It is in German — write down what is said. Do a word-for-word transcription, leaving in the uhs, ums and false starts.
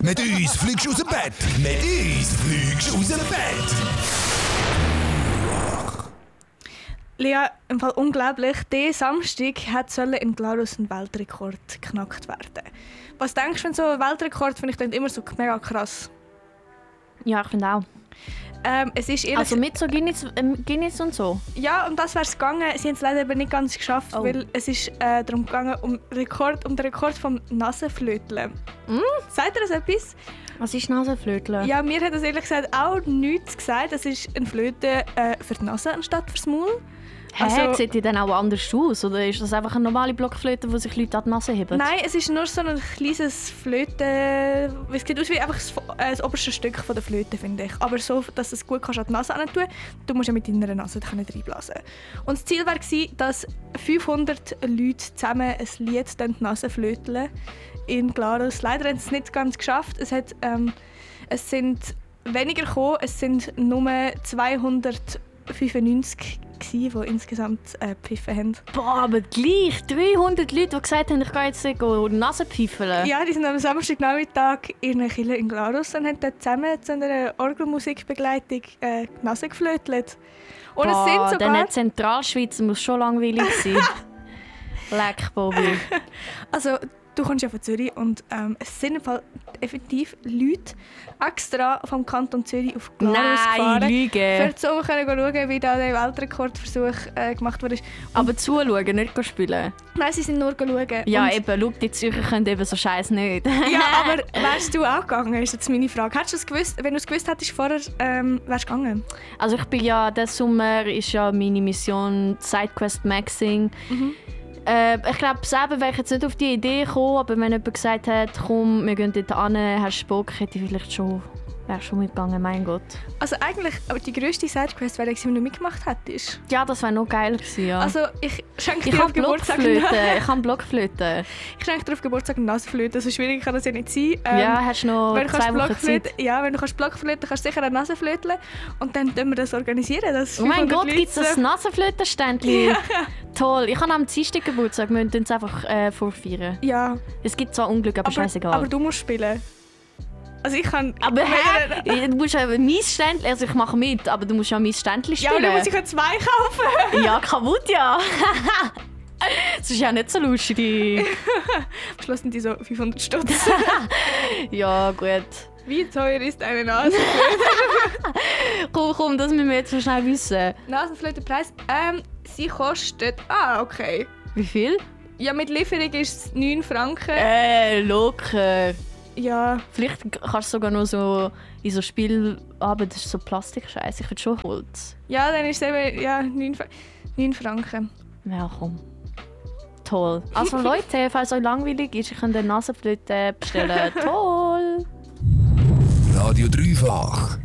Mit uns fliegst du aus dem Bett. Mit uns fliegst du aus dem Bett. Lea, im Fall unglaublich. Diesen Samstag sollte in Glarus ein Weltrekord geknackt werden. Was denkst du, wenn so ein Weltrekord, finde ich dann immer so mega krass? Ja, ich finde auch. Ähm, es ist ehrlich... Also mit so Guinness, ähm, Guinness und so? Ja, um das wäre es gegangen. Sie haben es leider aber nicht ganz geschafft, Oh. weil es ist äh, darum gegangen, um, Rekord, um den Rekord vom Nasenflöteln. Mm? Sagt ihr das etwas? Was ist Nasenflöteln? Ja, mir hat das ehrlich gesagt auch nichts gesagt. Das ist eine Flöte äh, für die Nase anstatt fürs Maul. Hä, Also- sieht die dann auch anders aus? Oder ist das einfach eine normale Blockflöte, wo sich Leute an die Nase heben? Nein, es ist nur so ein kleines Flöte. Es sieht aus wie einfach das, äh, das oberste Stück von der Flöte, finde ich. Aber so, dass du es gut kannst an die Nase tun. Du musst ja mit deiner Nase nicht reinblasen. Und das Ziel war, dass fünfhundert Leute zusammen ein Lied die Nase flöteln in Glarus. Leider haben sie es nicht ganz geschafft. Es, hat, ähm, es sind weniger gekommen. Es sind nur zweihundertfünfundneunzig die insgesamt äh, gepfiffen haben. Boah, aber gleich dreihundert Leute, die gesagt haben, ich gehe jetzt Nase pfeifeln. Ja, die sind am Samstagnachmittag in einer Kirche in Glarus und haben dort zusammen zu einer Orgelmusikbegleitung äh, die Nase geflötelt. Und Boah, es sind sogar... dann Zentralschweiz muss schon langweilig sein. Leck, Bobby. Also, du kommst ja von Zürich und ähm, es sind im Fall effektiv Leute extra vom Kanton Zürich auf Glarus Nein, gefahren. Lüge. Für zu können schauen, wie da der Weltrekordversuch äh, gemacht wurde. Aber zuschauen, nicht spielen. Nein, sie sind nur schauen. Ja, Und- eben, schau, die Zürcher können eben so Scheiß nicht. Ja, aber wärst du auch gegangen, ist jetzt meine Frage. Hättest du es gewusst, wenn du es gewusst hättest vorher, ähm, wärst du gegangen? Also ich bin ja, diesen Sommer ist ja meine Mission Sidequest Maxing. Mhm. Äh, ich glaube, selber wäre ich jetzt nicht auf die Idee gekommen, aber wenn jemand gesagt hat, komm, wir gehen dort hin, hast du Bock, hätte ich vielleicht schon, wäre schon mitgegangen, mein Gott. Also eigentlich, aber die grösste Sidequest wäre, wenn du mitgemacht hättest. Ja, das wäre noch geiler gewesen, ja. Also ich schenke ich dir habe auf Geburtstag Blockflöte, ich habe Blockflöte. Ich schenke dir auf Geburtstag eine Nasenflöte. So schwierig kann das ja nicht sein. Ähm, Ja, hast du noch wenn du kannst zwei Wochen Blockflöte, Zeit. ja, wenn du kannst Blockflöte, kannst du sicher eine Nasenflöte und dann können wir das organisieren. Dass Oh mein fünfhundert Gott, Leute gibt es ein so- Nasenflötenständchen? Ja. Toll, ich habe am Dienstag Geburtstag, wir müssen es einfach äh, vorfeiern. Ja, Es gibt zwar Unglück, aber, aber, scheißegal. aber du musst spielen. Also ich kann... Aber ich- hä? Du musst ja mein Ständchen, also ich mache mit, aber du musst ja mein Ständchen Ja, spielen. aber du musst ich zwei kaufen. Ja, kaputt, ja. Das ist ja nicht so lustig. Am Schluss sind die so fünfhundert Stutz. Ja, gut. Wie teuer ist eine Nasenflöte? Komm, komm, das müssen wir jetzt so schnell wissen. Nasenflötenpreis? Ähm, sie kostet... Ah, okay. Wie viel? Ja, mit Lieferung ist es neun Franken. Äh, locker. Ja, Vielleicht kannst du sogar noch so in so Spiel... Aber das ist so Plastikscheiße, ich will schon Holz. ja, dann ist es eben ja, neun, Fra- neun Franken. Ja, komm. Toll. Also Leute, falls euch langweilig ist, ihr könnt eine Nasenflöte bestellen. Toll! Radio Dreifach.